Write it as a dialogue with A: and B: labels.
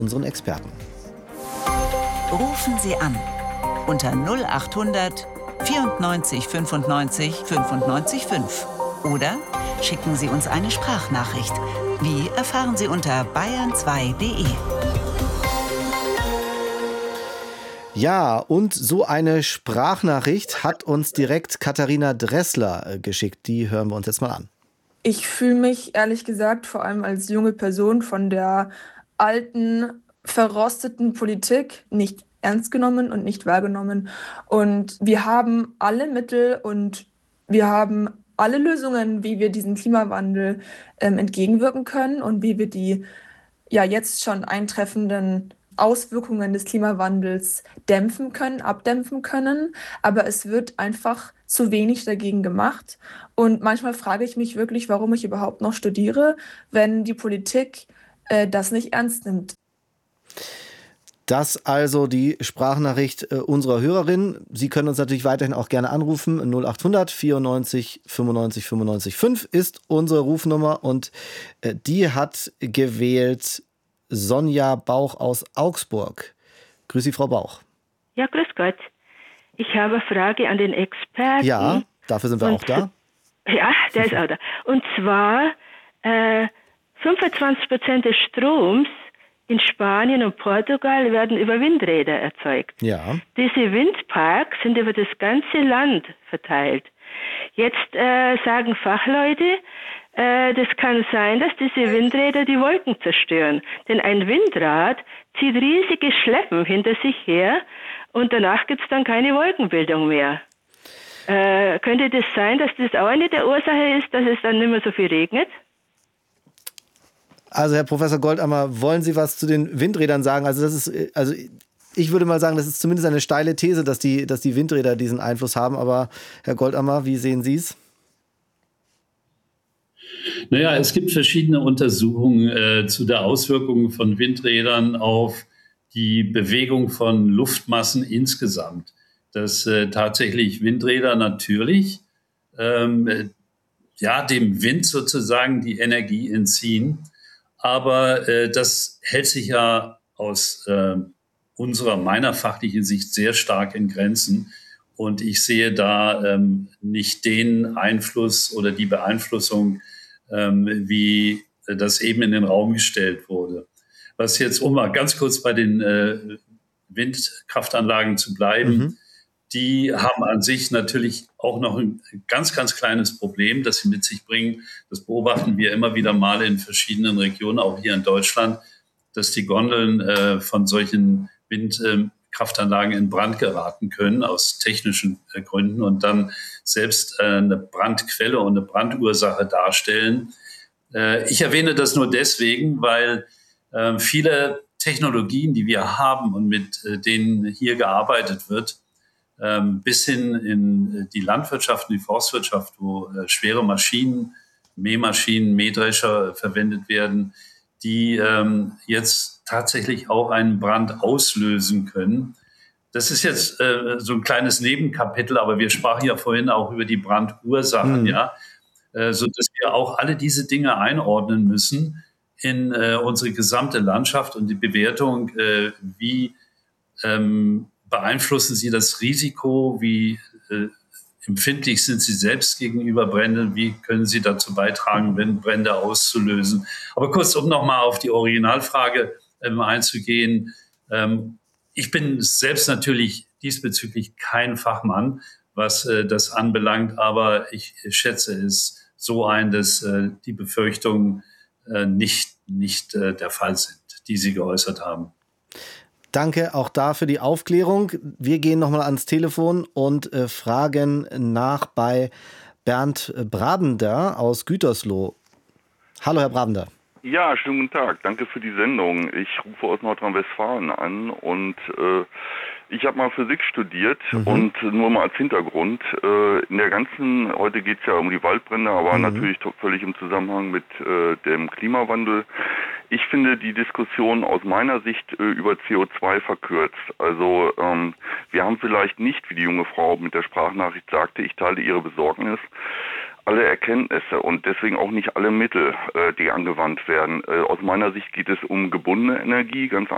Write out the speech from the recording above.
A: unseren Experten.
B: Rufen Sie an unter 0800 94 95 95 5 oder schicken Sie uns eine Sprachnachricht. Wie erfahren Sie unter bayern2.de.
A: Ja, und so eine Sprachnachricht hat uns direkt Katharina Dressler geschickt. Die hören wir uns jetzt mal an.
C: Ich fühle mich ehrlich gesagt vor allem als junge Person von der alten, verrosteten Politik nicht ernst genommen und nicht wahrgenommen. Und wir haben alle Mittel und wir haben alle Lösungen, wie wir diesem Klimawandel entgegenwirken können und wie wir die ja jetzt schon eintreffenden Auswirkungen des Klimawandels dämpfen können, abdämpfen können. Aber es wird einfach zu wenig dagegen gemacht. Und manchmal frage ich mich wirklich, warum ich überhaupt noch studiere, wenn die Politik das nicht ernst nimmt.
A: Das also die Sprachnachricht unserer Hörerin. Sie können uns natürlich weiterhin auch gerne anrufen. 0800 94 95 95 5 ist unsere Rufnummer und die hat gewählt Sonja Bauch aus Augsburg. Grüß Sie, Frau Bauch.
D: Ja, grüß Gott. Ich habe eine Frage an den Experten.
A: Ja, dafür sind wir auch da.
D: Ja, der ist auch da. Und zwar 25% des Stroms in Spanien und Portugal werden über Windräder erzeugt.
A: Ja.
D: Diese Windparks sind über das ganze Land verteilt. Jetzt sagen Fachleute, das kann sein, dass diese Windräder die Wolken zerstören. Denn ein Windrad zieht riesige Schleppen hinter sich her und danach gibt es dann keine Wolkenbildung mehr. Könnte das sein, dass das auch eine der Ursachen ist, dass es dann nicht mehr so viel regnet?
A: Also Herr Professor Goldammer, wollen Sie was zu den Windrädern sagen? Also ich würde mal sagen, das ist zumindest eine steile These, dass die Windräder diesen Einfluss haben. Aber Herr Goldammer, wie sehen Sie es?
E: Naja, es gibt verschiedene Untersuchungen zu der Auswirkung von Windrädern auf die Bewegung von Luftmassen insgesamt. Dass tatsächlich Windräder natürlich dem Wind sozusagen die Energie entziehen. Aber das hält sich ja aus meiner fachlichen Sicht sehr stark in Grenzen. Und ich sehe da nicht den Einfluss oder die Beeinflussung, wie das eben in den Raum gestellt wurde. Was jetzt, um mal ganz kurz bei den Windkraftanlagen zu bleiben, die haben an sich natürlich auch noch ein ganz, ganz kleines Problem, das sie mit sich bringen. Das beobachten wir immer wieder mal in verschiedenen Regionen, auch hier in Deutschland, dass die Gondeln von solchen Windkraftanlagen in Brand geraten können aus technischen Gründen und dann selbst eine Brandquelle und eine Brandursache darstellen. Ich erwähne das nur deswegen, weil viele Technologien, die wir haben und mit denen hier gearbeitet wird, bis hin in die Landwirtschaft und die Forstwirtschaft, wo schwere Maschinen, Mähmaschinen, Mähdrescher verwendet werden, die jetzt tatsächlich auch einen Brand auslösen können. Das ist jetzt so ein kleines Nebenkapitel, aber wir sprachen ja vorhin auch über die Brandursachen, sodass wir auch alle diese Dinge einordnen müssen in unsere gesamte Landschaft und die Bewertung, wie beeinflussen sie das Risiko, wie empfindlich sind sie selbst gegenüber Bränden, wie können sie dazu beitragen, Brände auszulösen. Aber kurz, um nochmal auf die Originalfrage einzugehen. Ich bin selbst natürlich diesbezüglich kein Fachmann, was das anbelangt, aber ich schätze es so ein, dass die Befürchtungen nicht der Fall sind, die Sie geäußert haben.
A: Danke auch da für die Aufklärung. Wir gehen nochmal ans Telefon und fragen nach bei Bernd Brabender aus Gütersloh. Hallo, Herr Brabender.
F: Ja, schönen guten Tag. Danke für die Sendung. Ich rufe aus Nordrhein-Westfalen an und ich habe mal Physik studiert und nur mal als Hintergrund. Heute geht es ja um die Waldbrände, aber natürlich völlig im Zusammenhang mit dem Klimawandel. Ich finde die Diskussion aus meiner Sicht über CO2 verkürzt. Also wir haben vielleicht nicht, wie die junge Frau mit der Sprachnachricht sagte, ich teile ihre Besorgnis, alle Erkenntnisse und deswegen auch nicht alle Mittel, die angewandt werden. Aus meiner Sicht geht es um gebundene Energie, ganz